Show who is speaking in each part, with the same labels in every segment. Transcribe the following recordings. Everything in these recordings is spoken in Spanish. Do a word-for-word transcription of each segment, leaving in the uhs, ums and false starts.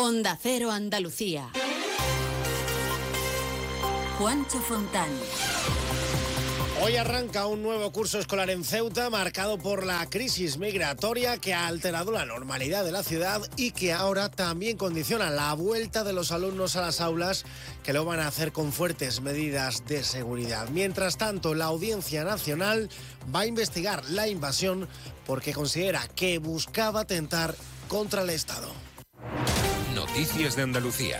Speaker 1: Onda Cero Andalucía. Juancho Fontán.
Speaker 2: Hoy arranca un nuevo curso escolar en Ceuta marcado por la crisis migratoria que ha alterado la normalidad de la ciudad y que ahora también condiciona la vuelta de los alumnos a las aulas, que lo van a hacer con fuertes medidas de seguridad. Mientras tanto, la Audiencia Nacional va a investigar la invasión porque considera que buscaba atentar contra el Estado.
Speaker 3: Noticias de Andalucía.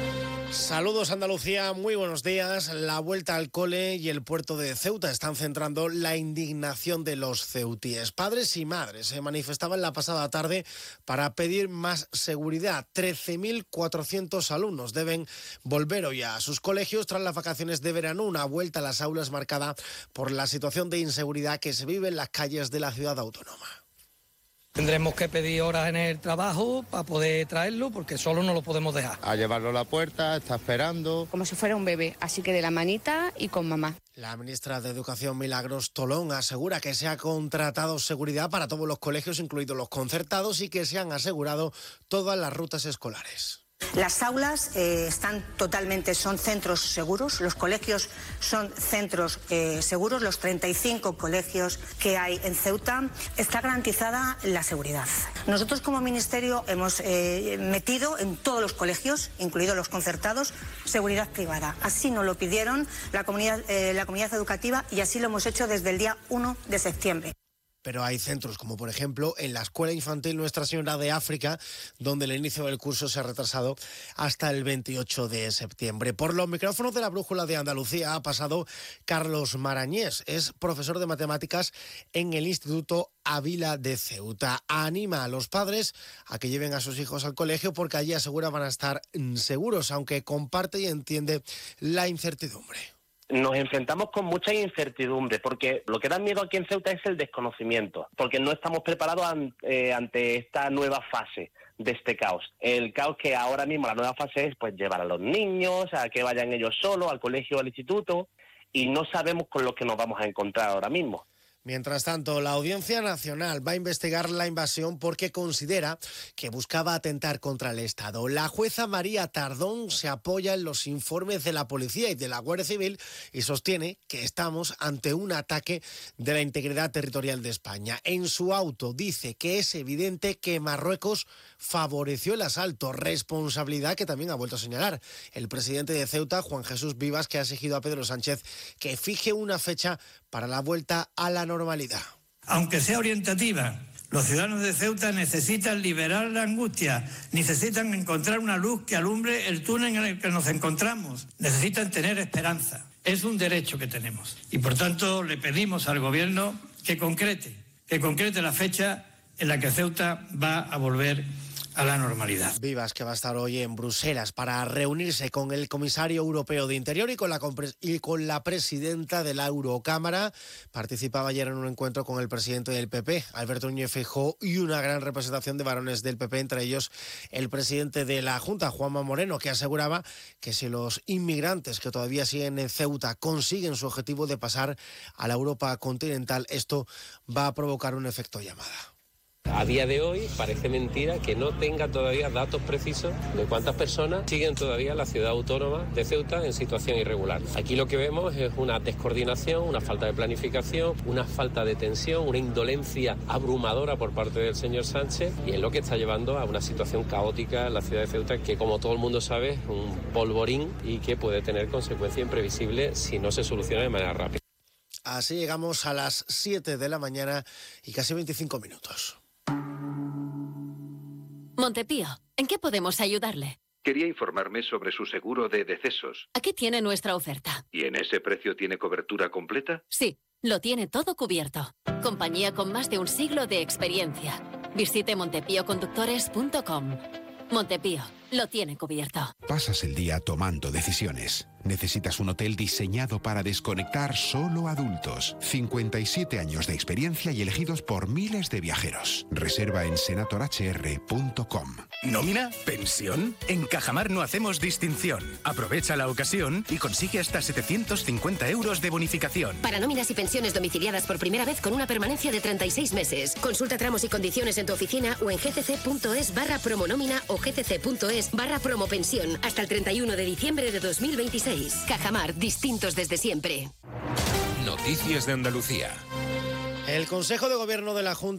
Speaker 2: Saludos Andalucía, muy buenos días. La vuelta al cole y el puerto de Ceuta están centrando la indignación de los ceutíes. Padres y madres se manifestaban la pasada tarde para pedir más seguridad. trece mil cuatrocientos alumnos deben volver hoy a sus colegios tras las vacaciones de verano, una vuelta a las aulas marcada por la situación de inseguridad que se vive en las calles de la ciudad autónoma.
Speaker 4: Tendremos que pedir horas en el trabajo para poder traerlo, porque solo no lo podemos dejar.
Speaker 5: A llevarlo a la puerta, está esperando.
Speaker 6: Como si fuera un bebé, así que de la manita y con mamá.
Speaker 2: La ministra de Educación, Milagros Tolón, asegura que se ha contratado seguridad para todos los colegios, incluidos los concertados, y que se han asegurado todas las rutas escolares.
Speaker 7: Las aulas eh, están totalmente, son centros seguros, los colegios son centros eh, seguros, los treinta y cinco colegios que hay en Ceuta, está garantizada la seguridad. Nosotros como Ministerio hemos eh, metido en todos los colegios, incluidos los concertados, seguridad privada. Así nos lo pidieron la comunidad, eh, la comunidad educativa y así lo hemos hecho desde el día uno de septiembre.
Speaker 2: Pero hay centros como por ejemplo en la Escuela Infantil Nuestra Señora de África, donde el inicio del curso se ha retrasado hasta el veintiocho de septiembre. Por los micrófonos de la Brújula de Andalucía ha pasado Carlos Marañés, es profesor de matemáticas en el Instituto Ávila de Ceuta. Anima a los padres a que lleven a sus hijos al colegio porque allí asegura van a estar seguros, aunque comparte y entiende la incertidumbre.
Speaker 8: Nos enfrentamos con mucha incertidumbre porque lo que da miedo aquí en Ceuta es el desconocimiento, porque no estamos preparados ante, eh, ante esta nueva fase de este caos. El caos que ahora mismo, la nueva fase es pues llevar a los niños, a que vayan ellos solos al colegio o al instituto, y no sabemos con lo que nos vamos a encontrar ahora mismo.
Speaker 2: Mientras tanto, la Audiencia Nacional va a investigar la invasión porque considera que buscaba atentar contra el Estado. La jueza María Tardón se apoya en los informes de la Policía y de la Guardia Civil y sostiene que estamos ante un ataque de la integridad territorial de España. En su auto dice que es evidente que Marruecos favoreció el asalto, responsabilidad que también ha vuelto a señalar el presidente de Ceuta, Juan Jesús Vivas, que ha exigido a Pedro Sánchez que fije una fecha para la vuelta a la normalidad.
Speaker 4: Aunque sea orientativa, los ciudadanos de Ceuta necesitan liberar la angustia, necesitan encontrar una luz que alumbre el túnel en el que nos encontramos, necesitan tener esperanza. Es un derecho que tenemos y por tanto le pedimos al gobierno que concrete, que concrete la fecha en la que Ceuta va a volver a la normalidad.
Speaker 2: Vivas, que va a estar hoy en Bruselas para reunirse con el comisario europeo de Interior y con la, y con la presidenta de la Eurocámara. Participaba ayer en un encuentro con el presidente del P P, Alberto Núñez Feijóo, y una gran representación de varones del P P, entre ellos el presidente de la Junta, Juanma Moreno, que aseguraba que si los inmigrantes que todavía siguen en Ceuta consiguen su objetivo de pasar a la Europa continental, esto va a provocar un efecto llamada.
Speaker 9: A día de hoy parece mentira que no tenga todavía datos precisos de cuántas personas siguen todavía la ciudad autónoma de Ceuta en situación irregular. Aquí lo que vemos es una descoordinación, una falta de planificación, una falta de tensión, una indolencia abrumadora por parte del señor Sánchez, y es lo que está llevando a una situación caótica en la ciudad de Ceuta que, como todo el mundo sabe, es un polvorín y que puede tener consecuencias imprevisibles si no se soluciona de manera rápida.
Speaker 2: Así llegamos a las siete de la mañana y casi veinticinco minutos.
Speaker 1: Montepío, ¿en qué podemos ayudarle?
Speaker 10: Quería informarme sobre su seguro de decesos.
Speaker 1: Aquí tiene nuestra oferta.
Speaker 10: ¿Y en ese precio tiene cobertura completa?
Speaker 1: Sí, lo tiene todo cubierto. Compañía con más de un siglo de experiencia. Visite montepío conductores punto com. Montepío, lo tiene cubierto.
Speaker 3: Pasas el día tomando decisiones. Necesitas un hotel diseñado para desconectar solo adultos. cincuenta y siete años de experiencia y elegidos por miles de viajeros. Reserva en senator h r punto com.
Speaker 11: ¿Nómina? ¿Pensión? En Cajamar no hacemos distinción. Aprovecha la ocasión y consigue hasta setecientos cincuenta euros de bonificación.
Speaker 12: Para nóminas y pensiones domiciliadas por primera vez con una permanencia de treinta y seis meses. Consulta tramos y condiciones en tu oficina o en gcc punto es barra promonómina o gcc punto es es barra promopensión hasta el treinta y uno de diciembre de dos mil veintiséis. Cajamar, distintos desde siempre.
Speaker 13: Noticias de Andalucía.
Speaker 2: El Consejo de Gobierno de la Junta